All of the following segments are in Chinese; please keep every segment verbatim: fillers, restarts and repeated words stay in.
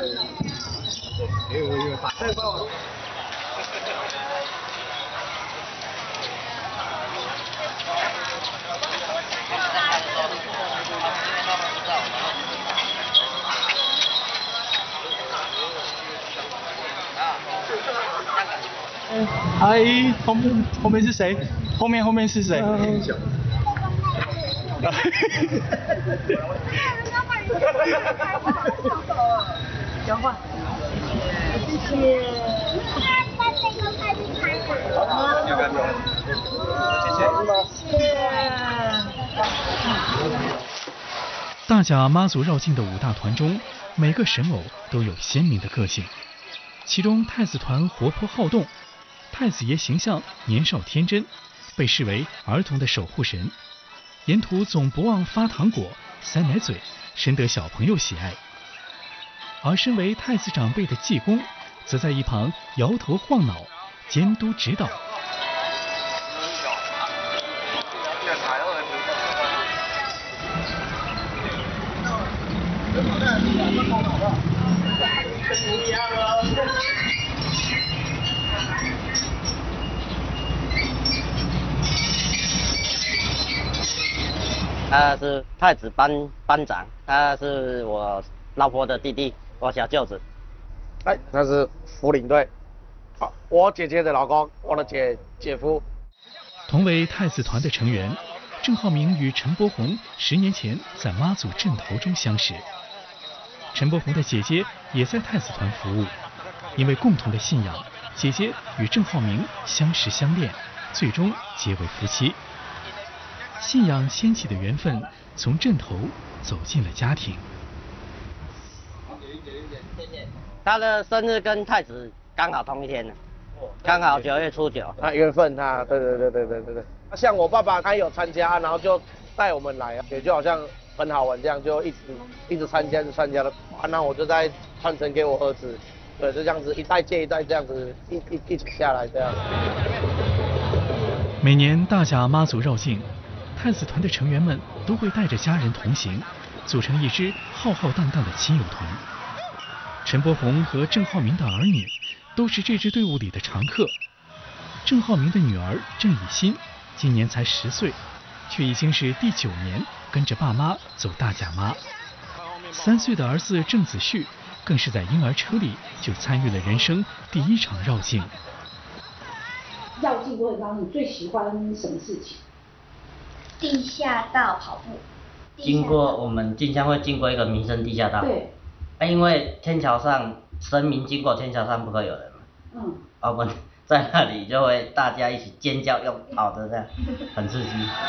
哎呦呦，打太棒了！哎，后面后面是谁？后面后面是谁？ 交换。谢谢。 要不要走？谢谢。 大甲妈祖绕境的五大团中，每个神偶都有鲜明的个性。其中太子团活泼好动，太子爷形象年少天真，被视为儿童的守护神。沿途总不忘发糖果、塞奶嘴，深得小朋友喜爱。而身为太子长辈的济公，则在一旁摇头晃脑，监督指导。 他是太子班班长，他是我老婆的弟弟，我小舅子。 哎，他是副领队，啊，我姐姐的老公，我的姐姐夫。 同为太子团的成员，郑浩明与陈柏宏十年前在妈祖阵头中相识。陈柏宏的姐姐也在太子团服务，因为共同的信仰，姐姐与郑浩明相识相恋，最终结为夫妻。信仰掀起的缘分，从阵头走进了家庭。 他的生日跟太子刚好同一天呢，刚好九月初九。 啊，缘分他，对对对对对对对。像我爸爸他有参加，然后就带我们来啊，也就好像很好玩这样，就一直一直参加，一直参加了。啊，然后我就再传承给我儿子，对，就这样子一代接一代这样子一一一起下来这样。 每年大甲妈祖绕境，太子团的成员们都会带着家人同行，组成一支浩浩荡荡的亲友团。陈柏宏和郑浩明的儿女都是这支队伍里的常客。郑浩明的女儿郑以欣今年才十岁，却已经是第九年跟着爸妈走大甲妈。三岁的儿子郑子旭更是在婴儿车里就参与了人生第一场绕境。 绕境过程当中，你最喜欢什么事情？ 地下道跑步。 经过我们进香会经过一个民生地下道。 对。 啊，因为天桥上神明经过天桥上不可以有人嘛。嗯。啊，我们在那里就会大家一起尖叫，用跑的这样，很刺激。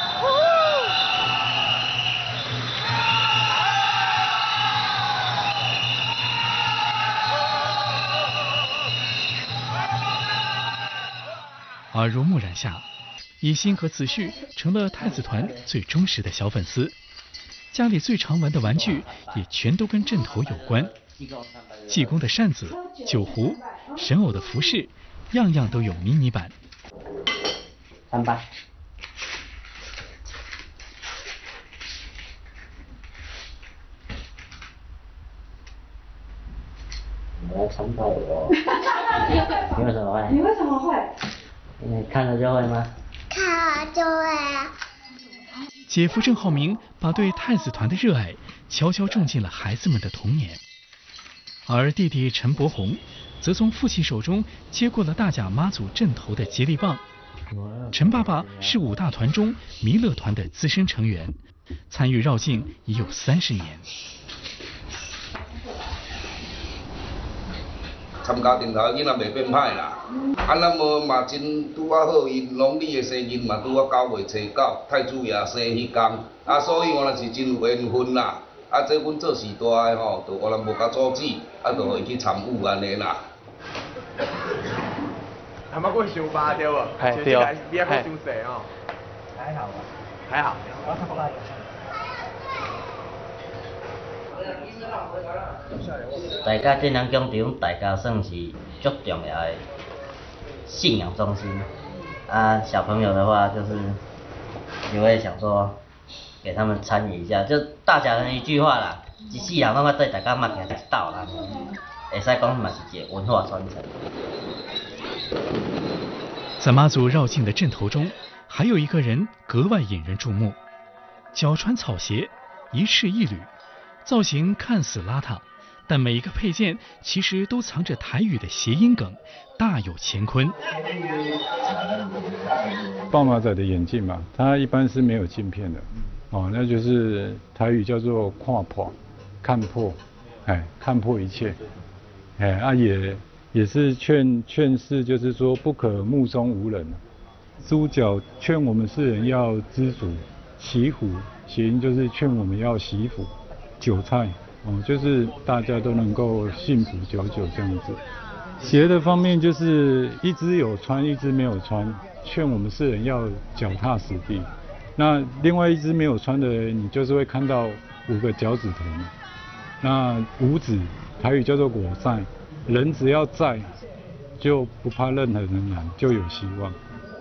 耳濡目染下，以欣和子旭成了太子团最忠实的小粉丝。家里最常玩的玩具也全都跟阵头有关，济公的扇子、酒壶、神偶的服饰，样样都有迷你版。 三八。我要参拜我。你为什么会？ 你为什么会？ 你看了就会吗？ 看了就会啊。 姐夫郑浩明把对太子团的热爱悄悄种进了孩子们的童年，而弟弟陈柏宏则从父亲手中接过了大甲妈祖阵头的接力棒。陈爸爸是五大团中弥勒团的资深成员，参与绕境已有三十年。 参加阵头囡仔袂变歹啦，啊，咱无嘛真拄啊好，因农历的生日嘛拄啊九月初九，太子爷生迄天，啊，所以我若是真有缘分啦，啊，这阮做时代的吼，就我若无甲阻止，啊，就互伊去参与安尼啦。 他们过伤巴对无？ 哎对哦。 你也过伤细哦。还好吧。还好。 大家这两工场，大家算是最重要的信仰中心。啊，小朋友的话就是也会想说，给他们参与一下，就大家人一句话啦， 一世人拢爱对大家擘起一道啦，会使讲嘛是一个文化传承。 在妈祖绕境的阵头中，还有一个人格外引人注目，脚穿草鞋，一赤一缕，造型看似邋遢，但每一个配件其实都藏着台语的谐音梗，大有乾坤。 豹马仔的眼镜嘛，它一般是没有镜片的，哦，那就是台语叫做看破，看破，哎，看破一切，哎，啊也也是劝劝世，就是说不可目中无人。猪脚劝我们世人要知足，祈福谐音就是劝我们要惜福，韭菜哦，就是大家都能够幸福久久这样子。鞋的方面就是一只有穿，一只没有穿，劝我们世人要脚踏实地。那另外一只没有穿的，你就是会看到五个脚趾头。那五指台语叫做果在，人只要在，就不怕任何人难，就有希望。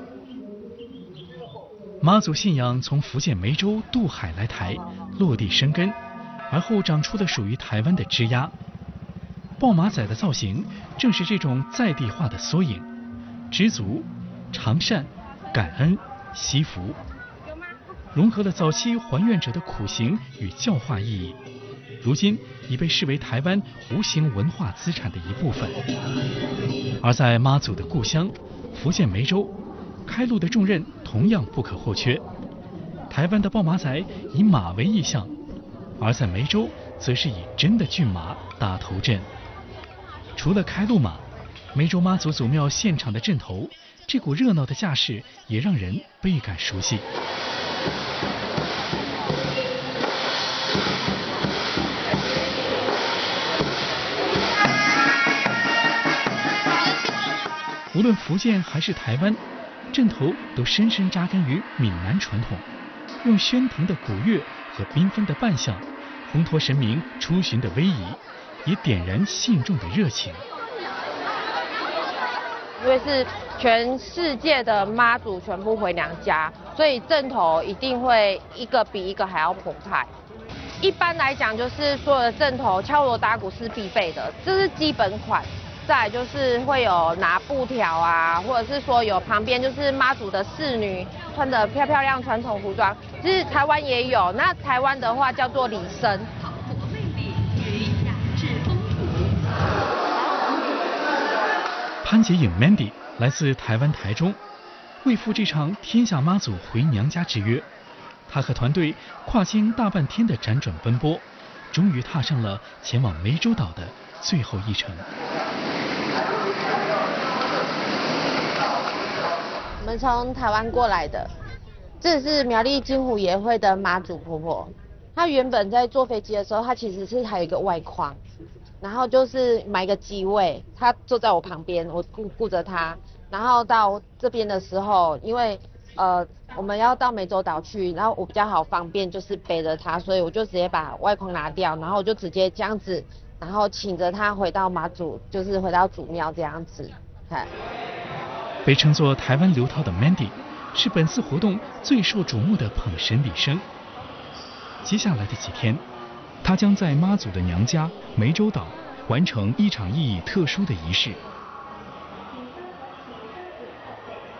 妈祖信仰从福建梅州渡海来台，落地生根，而后长出了属于台湾的枝桠。豹马仔的造型正是这种在地化的缩影，知足、常善、感恩、惜福，融合了早期还愿者的苦行与教化意义，如今已被视为台湾无形文化资产的一部分。而在妈祖的故乡福建梅州，开路的重任同样不可或缺。台湾的豹马仔以马为意象，而在梅州则是以真的骏马打头阵。除了开路马，梅州妈祖祖庙现场的阵头，这股热闹的架势也让人倍感熟悉。无论福建还是台湾，阵头都深深扎根于闽南传统，用喧腾的鼓乐和缤纷的扮相，烘托神明出巡的威仪，也点燃信众的热情。 因为是全世界的妈祖全部回娘家，所以阵头一定会一个比一个还要澎湃。一般来讲，就是所有的阵头敲锣打鼓是必备的，这是基本款。再来就是会有拿布条啊，或者是说有旁边就是妈祖的侍女穿着漂漂亮传统服装，其实台湾也有。那台湾的话叫做礼生。 潘洁颖 Mandy 来自台湾台中，为赴这场天下妈祖回娘家之约，她和团队跨经大半天的辗转奔波，终于踏上了前往湄洲岛的最后一程。 我们从台湾过来的，这是苗栗金湖爷会的妈祖婆婆。她原本在坐飞机的时候，她其实是还有一个外框，然后就是买一个机位，她坐在我旁边，我顾顾着她。然后到这边的时候，因为呃我们要到湄洲岛去，然后我比较好方便，就是背着她，所以我就直接把外框拿掉，然后我就直接这样子，然后请着她回到妈祖，就是回到祖庙这样子，看。 被称作台湾刘涛的 Mandy 是本次活动最受瞩目的捧神礼生。接下来的几天，她将在妈祖的娘家湄洲岛完成一场意义特殊的仪式，